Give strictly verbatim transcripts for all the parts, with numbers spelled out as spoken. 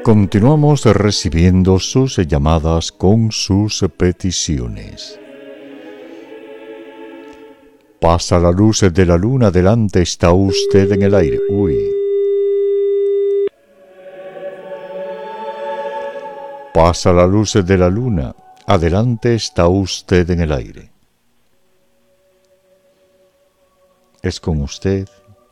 Continuamos recibiendo sus llamadas con sus peticiones. Pasa la luz de la luna, adelante está usted en el aire. Uy. Pasa la luz de la luna, adelante está usted en el aire. Es con usted.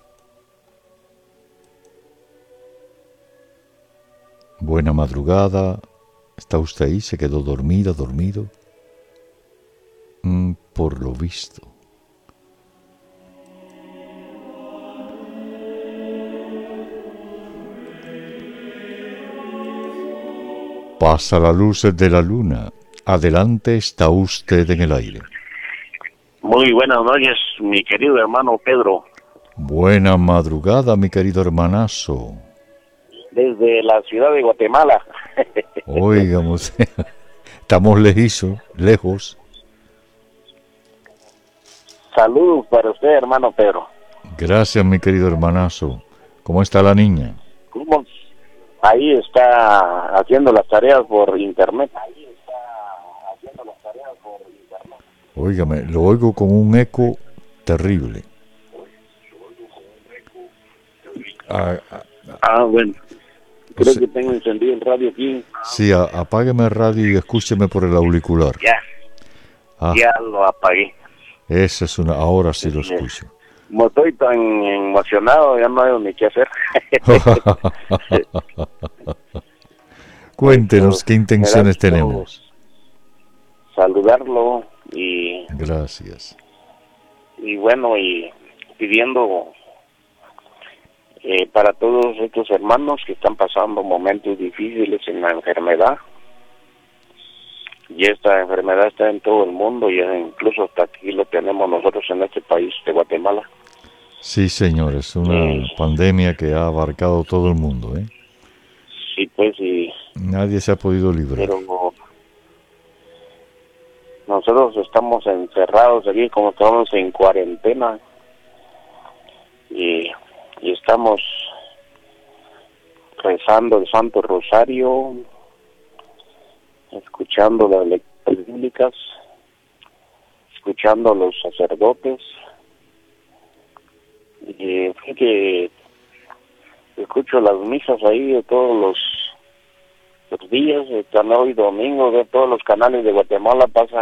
Buena madrugada. ¿Está usted ahí? ¿Se quedó dormida, dormido? Mm, por lo visto. Pasa la luz de la luna. Adelante está usted en el aire. Muy buenas noches, mi querido hermano Pedro. Buena madrugada, mi querido hermanazo. Desde la ciudad de Guatemala. Oigamos, estamos lejizo, lejos. Saludos para usted, hermano Pedro. Gracias, mi querido hermanazo. ¿Cómo está la niña? ¿Cómo? Ahí está haciendo las tareas por internet. Ahí está haciendo las tareas por internet. Óigame, lo oigo con un eco terrible. Ah, ah, ah bueno. Creo o sea, que tengo encendido el radio aquí. Sí, a, apágueme el radio y escúcheme por el auricular. Ya, ah, ya lo apagué. Esa es una, ahora sí lo escucho. Como estoy tan emocionado, ya no hay ni qué hacer. Cuéntenos qué intenciones tenemos. Saludarlo y... Gracias. Y bueno, y pidiendo eh, para todos estos hermanos que están pasando momentos difíciles en la enfermedad. Y esta enfermedad está en todo el mundo y incluso hasta aquí lo tenemos nosotros en este país de Guatemala. Sí, señor, es una eh, pandemia que ha abarcado todo el mundo, ¿eh? Sí, pues, y... Nadie se ha podido librar. Pero nosotros estamos encerrados aquí, como estamos en cuarentena, y, y estamos rezando el Santo Rosario, escuchando las lecturas bíblicas, escuchando a los sacerdotes, y fue que escucho las misas ahí de todos los, los días, están hoy domingo, de todos los canales de Guatemala pasan